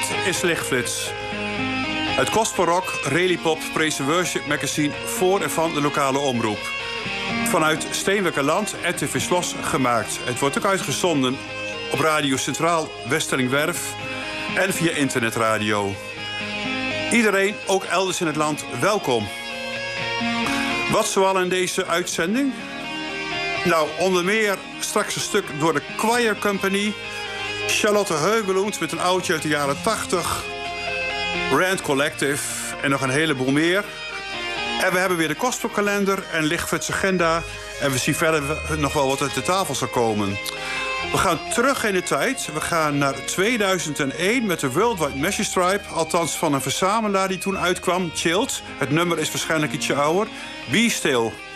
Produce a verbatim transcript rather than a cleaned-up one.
Dit is Lichtflits. Het gospel rock, rally pop, praise worship magazine voor en van de lokale omroep. Vanuit Steenwijkerland en T V Slos gemaakt. Het wordt ook uitgezonden op Radio Centraal Westerlingwerf en via internetradio. Iedereen, ook elders in het land, welkom. Wat zoal in deze uitzending? Nou, onder meer straks een stuk door de Choir Company, Charlotte Heugeloens met een oudje uit de jaren tachtig, Rand Collective en nog een heleboel meer. En we hebben weer de gospelkalender en Lichtflits agenda. En we zien verder nog wel wat uit de tafel zal komen. We gaan terug in de tijd. We gaan naar tweeduizend één met de Worldwide Message Tribe. Althans van een verzamelaar die toen uitkwam, Chilled. Het nummer is waarschijnlijk ietsje ouder. Be Still.